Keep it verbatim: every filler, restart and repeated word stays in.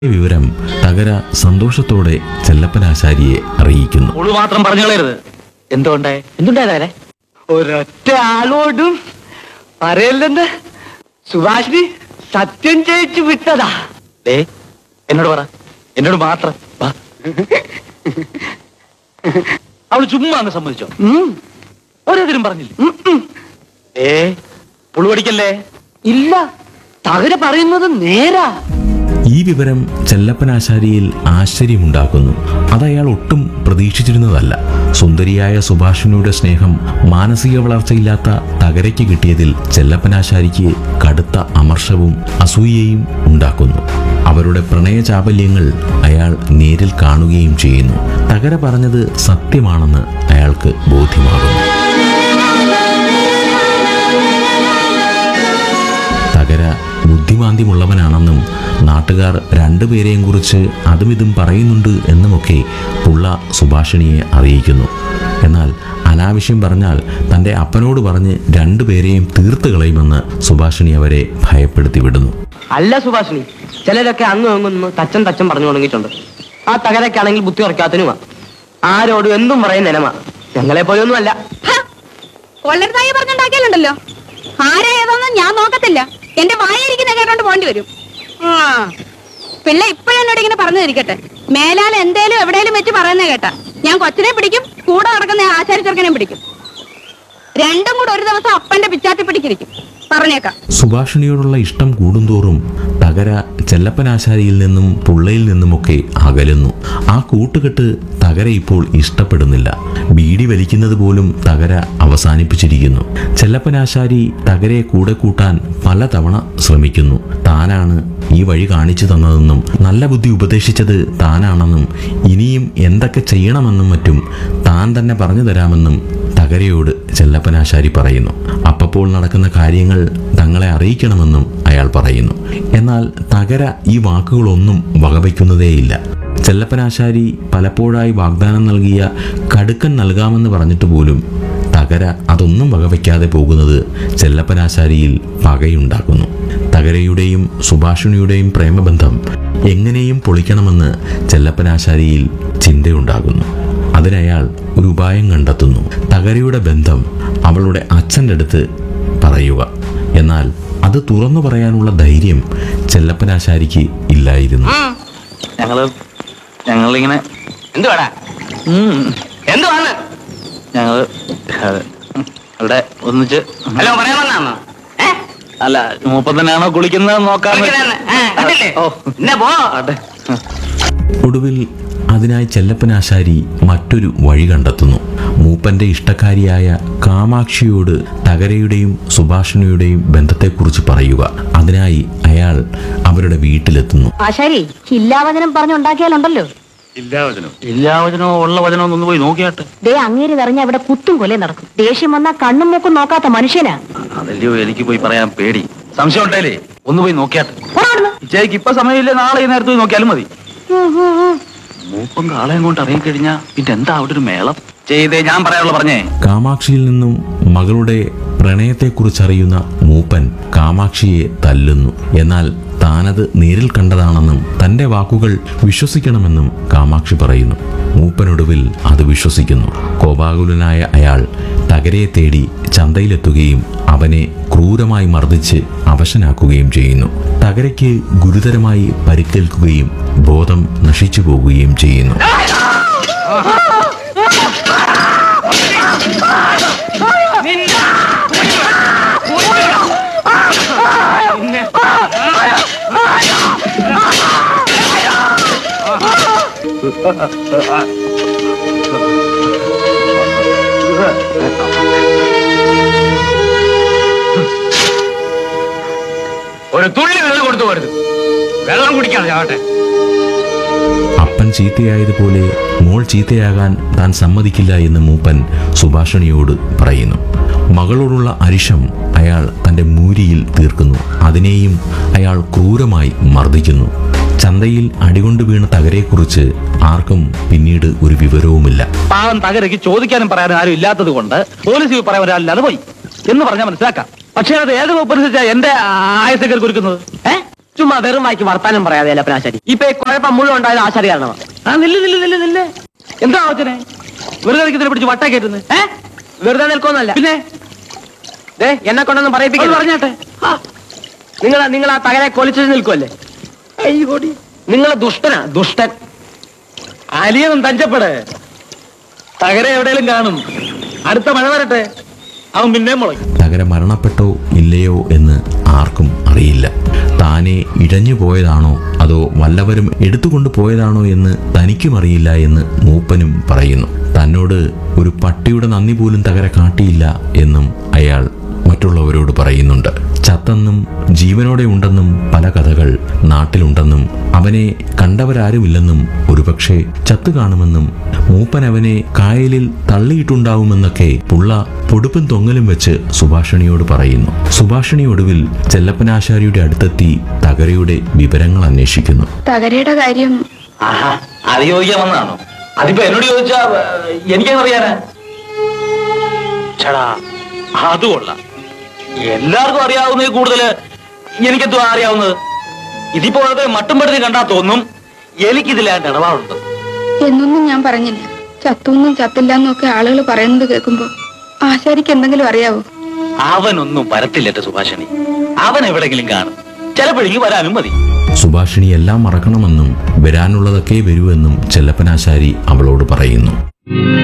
വിവരം തകര സന്തോഷത്തോടെ ചെല്ലപ്പനാശാരിയെ അറിയിക്കുന്നു. ഉളു മാത്രം പറഞ്ഞു കളയരുത്. എന്തുകൊണ്ടേ എന്തുണ്ടായതേ ഒരൊറ്റ ആളോടും പറയല്ലെന്ന് സുഭാഷിനി സത്യം ചെയ്യിച്ചു വിട്ടതാ. ഏ എന്നോട് പറ, എന്നോട് മാത്രം വാ. അവള് ചുമ്മാ അങ്ങ് സമ്മതിച്ചോ? ഉം, ഒരേതിലും പറഞ്ഞില്ല. ഉം, ഉം. ഏ പുളുപടിക്കല്ലേ. ഇല്ല, തകര പറയുന്നത് നേരാ. ഈ വിവരം ചെല്ലപ്പനാശാരിയിൽ ആശ്ചര്യമുണ്ടാക്കുന്നു. അതയാൾ ഒട്ടും പ്രതീക്ഷിച്ചിരുന്നതല്ല. സുന്ദരിയായ സുഭാഷിണിയുടെ സ്നേഹം മാനസിക വളർച്ചയില്ലാത്ത തകരയ്ക്ക് കിട്ടിയതിൽ ചെല്ലപ്പനാശാരിക്ക് കടുത്ത അമർഷവും അസൂയയും ഉണ്ടാക്കുന്നു. അവരുടെ പ്രണയചാപല്യങ്ങൾ അയാൾ നേരിൽ കാണുകയും ചെയ്യുന്നു. തകര പറഞ്ഞത് സത്യമാണെന്ന് അയാൾക്ക് ബോധ്യമാകുന്നു. തകര ബുദ്ധിമാന്ദ്യമുള്ളവനാണെന്നും നാട്ടുകാർ രണ്ടുപേരെയും കുറിച്ച് അതും ഇതും പറയുന്നുണ്ട് എന്നുമൊക്കെ പുള്ള സുഭാഷിണിയെ അറിയിക്കുന്നു. എന്നാൽ അനാവശ്യം പറഞ്ഞാൽ തൻ്റെ അപ്പനോട് പറഞ്ഞ് രണ്ടുപേരെയും തീർത്ത് കളയുമെന്ന് സുഭാഷിണി അവരെ ഭയപ്പെടുത്തി വിടുന്നു. അല്ല സുഭാഷിണി, ചിലരൊക്കെ അങ്ങും അങ്ങൊന്ന് തച്ചൻ തച്ചൻ പറഞ്ഞു തുടങ്ങിയിട്ടുണ്ട്. ആ തകരക്കാണെങ്കിൽ ബുദ്ധി ഉറക്കാത്തനുമാ, ആരോടും എന്തും പറയുന്ന നിലമാ. ഞങ്ങളെ പോലെയൊന്നും അല്ല. കൊള്ളരുതായി പറഞ്ഞുണ്ടാക്കിയാലുണ്ടല്ലോ, ആരാ ഏതാന്നും ഞാൻ നോക്കത്തില്ല. എന്റെ വായിരിക്കുന്ന കേട്ടോണ്ട് പോണ്ടി വരും. പിള്ള ഇപ്പോഴെന്നോട് ഇങ്ങനെ പറഞ്ഞു തിരിക്കട്ടെ, മേലാൽ എന്തേലും എവിടെയും വെച്ച് പറയുന്നേ കേട്ടാ ഞാൻ കൊച്ചിനെ പിടിക്കും, കൂടെ നടക്കുന്ന ആശാരി ചെറുക്കനെ പിടിക്കും. രണ്ടും കൂടെ ഒരു ദിവസം അപ്പന്റെ പിച്ചാത്തി പിടിക്കിരിക്കും, പറഞ്ഞേക്കാം. സുഭാഷിണിയോടുള്ള ഇഷ്ടം കൂടുന്തോറും തകര ചെല്ലപ്പനാശാരിയിൽ നിന്നും പുള്ളയിൽ നിന്നുമൊക്കെ അകലുന്നു. ആ കൂട്ടുകെട്ട് തകര ഇപ്പോൾ ഇഷ്ടപ്പെടുന്നില്ല. ബീഡി വലിക്കുന്നത് പോലും തകര അവസാനിപ്പിച്ചിരിക്കുന്നു. ചെല്ലപ്പനാശാരി തകരയെ കൂടെ കൂട്ടാൻ പലതവണ ശ്രമിക്കുന്നു. താനാണ് ഈ വഴി കാണിച്ചു തന്നതെന്നും നല്ല ബുദ്ധി ഉപദേശിച്ചത് താനാണെന്നും ഇനിയും എന്തൊക്കെ ചെയ്യണമെന്നും മറ്റും താൻ തന്നെ പറഞ്ഞു തരാമെന്നും തകരയോട് ചെല്ലപ്പനാശാരി പറയുന്നു. അപ്പപ്പോൾ നടക്കുന്ന കാര്യങ്ങൾ തങ്ങളെ അറിയിക്കണമെന്നും അയാൾ പറയുന്നു. എന്നാൽ തകര ഈ വാക്കുകളൊന്നും വകവയ്ക്കുന്നതേയില്ല. ചെല്ലപ്പനാശാരി പലപ്പോഴായി വാഗ്ദാനം നൽകിയ കടുക്കൻ നൽകാമെന്ന് പറഞ്ഞിട്ട് പോലും തകര അതൊന്നും വകവയ്ക്കാതെ പോകുന്നത് ചെല്ലപ്പനാശാരിയിൽ പകയുണ്ടാക്കുന്നു. തകരയുടെയും സുഭാഷിണിയുടെയും പ്രേമബന്ധം എങ്ങനെയും പൊളിക്കണമെന്ന് ചെല്ലപ്പനാശാരിയിൽ ചിന്തയുണ്ടാകുന്നു. അതിനയാൾ ഒരു ഉപായം കണ്ടെത്തുന്നു. തകരയുടെ ബന്ധം അവളുടെ അച്ഛൻ്റെ അടുത്ത് പറയുക. എന്നാൽ അത് തുറന്നു പറയാനുള്ള ധൈര്യം ചെല്ലപ്പനാശാരിക്ക് ഇല്ലായിരുന്നു. ഞങ്ങള് ഞങ്ങളിങ്ങനെ എന്തുവാടാ എന്തുവാണ് ഞങ്ങള് ഇവിടെ ഒന്നിച്ച് ഹലോ പറയാൻ വന്നാണോ? അല്ല, മൂപ്പം തന്നെയാണോ കുളിക്കുന്നത് നോക്കാൻ. ഓ എന്നെ പോ. ആട്ടെ. ഒടുവിൽ അതിനായി ചെല്ലപ്പനാശാരി മറ്റൊരു വഴി കണ്ടെത്തുന്നു. മൂപ്പന്റെ ഇഷ്ടക്കാരിയായ കാമാക്ഷിയോട് തകരയുടെയും സുഭാഷിണിയുടെയും ബന്ധത്തെക്കുറിച്ച് പറയുക. അതിനായി അയാൾ അവരുടെ വീട്ടിലെത്തുന്നു. ആശാരി ചില്ലാവചനം പറഞ്ഞുണ്ടാക്കിയാലുണ്ടല്ലോ, ഇല്ലാവചനോ ഇല്ലാവചനോ ഉള്ള വചനോ ഒന്ന് പോയി നോക്കിയാട്ടെ. ദേ അങ്ങേര് നിറഞ്ഞ അവിടെ കുത്തും കൊലേ നടക്കും. ദേഷ്യം വന്നാ കണ്ണും മൂക്കും നോക്കാത്ത മനുഷ്യനാ. അതല്ലയോ എനിക്ക് പോയി പറയാൻ പേടി. സംശയം ഉണ്ടല്ലേ, ഒന്ന് പോയി നോക്കിയാട്ടെ. ചേക്ക് ഇപ്പൊ സമയമില്ല, നാളെ ഈ നേരത്ത് പോയി നോക്കിയാലും മതി. മൂപ്പം കാളയും കൊണ്ട് ഇറങ്ങിക്കഴിഞ്ഞാ പിന്നെ എന്താ അവിടെ ഒരു മേളം ചെയ്തേ. ഞാൻ പറയാനുള്ള പറഞ്ഞേ. കാമാക്ഷിയിൽ നിന്നും മകളുടെ പ്രണയത്തെക്കുറിച്ചറിയുന്ന മൂപ്പൻ കാമാക്ഷിയെ തല്ലുന്നു. എന്നാൽ താനത് നേരിൽ കണ്ടതാണെന്നും തന്റെ വാക്കുകൾ വിശ്വസിക്കണമെന്നും കാമാക്ഷി പറയുന്നു. മൂപ്പനൊടുവിൽ അത് വിശ്വസിക്കുന്നു. കോപാകുലനായ അയാൾ തകരയെ തേടി ചന്തയിലെത്തുകയും അവനെ ക്രൂരമായി മർദ്ദിച്ച് അവശനാക്കുകയും ചെയ്യുന്നു. തകരയ്ക്ക് ഗുരുതരമായി പരിക്കേൽക്കുകയും ബോധം നശിച്ചു പോകുകയും ചെയ്യുന്നു. ഒരു തുള്ളി വെള്ളം കൊടുത്തു പോരുത്, വെള്ളം കുടിക്കാൻ ചാവട്ടെ. അപ്പൻ ചീത്തയായതുപോലെ മോൾ ചീത്തയാകാൻ താൻ സമ്മതിക്കില്ല എന്ന് മൂപ്പൻ സുഭാഷിണിയോട് പറയുന്നു. മകളോടുള്ള അരിശം അയാൾ തൻ്റെ മൂരിയിൽ തീർക്കുന്നു. അതിനെയും അയാൾ ക്രൂരമായി മർദ്ദിക്കുന്നു. ചന്തയിൽ അടികൊണ്ട് വീണ തകരയെക്കുറിച്ച് ആർക്കും പിന്നീട് ഒരു വിവരവുമില്ല. പാവം തകരയ്ക്ക് ചോദിക്കാനും പറയാനും ആരും ഇല്ലാത്തത് കൊണ്ട് പോലീസ് പറയാൻ ഒരാളില്ലാതെ പോയി എന്ന് പറഞ്ഞാൽ മനസ്സിലാക്കാം. പക്ഷേ അത് ഏത് വകുപ്പനുസരിച്ചാ എന്റെ ആയസക്കാർ കുറിക്കുന്നത്? ഏഹ് ചുമ്മാ വെറും വായിക്ക് വർത്താനം പറയാതെ ചെല്ലപ്പനാശാരി. ഇപ്പൊ ഈ കുഴപ്പം മുഴുവൻ ഉണ്ടായത് ആശാരി കാരണമാണ്. ആ നില്ല് നില്ല് നില്ല് നില്ല് എന്താ ആവശ്യനെ വെറുതെ ഇതിനെ പിടിച്ച് വട്ടാ കയറ്റുന്നത്? ഏ വെറുതെ നിൽക്കൊന്നല്ല. പിന്നെ ദേ എന്നെ കൊണ്ടൊന്നും പറയിപ്പിക്കുന്നു. പറഞ്ഞാട്ടെ. നിങ്ങൾ നിങ്ങൾ ആ തകരെ കൊലിച്ചു നിൽക്കുമല്ലേ? അയ്യോടി നിങ്ങൾ ദുഷ്ടനാ, ദുഷ്ടൻ. അലിയൊന്നും തഞ്ചപ്പെട്. തകര എവിടെയെങ്കിലും കാണും. അടുത്ത മഴ വരട്ടെ, അവൻ പിന്നെയും മുളയ്ക്കും. തകര മരണപ്പെട്ടോ ഇല്ലയോ എന്ന് ആർക്കും അറിയില്ല. താനെ ഇഴഞ്ഞു പോയതാണോ അതോ വല്ലവരും എടുത്തുകൊണ്ട് പോയതാണോ എന്ന് തനിക്കും അറിയില്ല എന്ന് മൂപ്പനും പറയുന്നു. തന്നോട് ഒരു പട്ടിയുടെ നന്ദി പോലും തകര കാട്ടിയില്ല എന്നും അയാൾ മറ്റുള്ളവരോട് പറയുന്നുണ്ട്. ചത്തെന്നും ജീവനോടെ ഉണ്ടെന്നും പല കഥകൾ നാട്ടിലുണ്ടെന്നും അവനെ കണ്ടവരാരുമില്ലെന്നും ഒരുപക്ഷെ ചത്തു കാണുമെന്നും മൂപ്പൻ അവനെ കായലിൽ തള്ളിയിട്ടുണ്ടാവുമെന്നൊക്കെ പുള്ള പൊടുപ്പും തൊങ്ങലും വെച്ച് സുഭാഷിണിയോട് പറയുന്നു. സുഭാഷിണി ഒടുവിൽ ചെല്ലപ്പനാശാരിയുടെ അടുത്തെത്തി തകരയുടെ വിവരങ്ങൾ അന്വേഷിക്കുന്നു. തകരയുടെ കാര്യം ആഹാ, അത് ചോദിക്കാൻ വന്നതാണോ? അതിപ്പോ എന്നോട് ചോദിച്ചാ എനിക്കറിയാനാ? ചേടാ അത് കൊള്ളാം. എല്ലാവർക്കും അറിയാവുന്നത് കൂടുതല് എനിക്കെന്തോ അറിയാവുന്നത്. ഇതിപ്പോ അത് മട്ടും പെടുത്തി കണ്ടാ തോന്നും എനിക്കിതിലാണ്ട് ഇടപാടുണ്ട് എന്നൊന്നും ഞാൻ പറഞ്ഞില്ല. ചത്തൊന്നും ചത്തില്ല എന്നൊക്കെ ആളുകൾ പറയുന്നത് കേൾക്കുമ്പോ ആശാരിക്ക് എന്തെങ്കിലും അറിയാവോ? അവനൊന്നും വരത്തില്ല സുഭാഷിണി. അവൻ എവിടെങ്കിലും കാണും. ചിലപ്പോഴെങ്കിൽ വരാനും മതി. സുഭാഷിണി എല്ലാം മറക്കണമെന്നും വരാനുള്ളതൊക്കെ വരുമെന്നും ചെല്ലപ്പനാശാരി അവളോട് പറയുന്നു.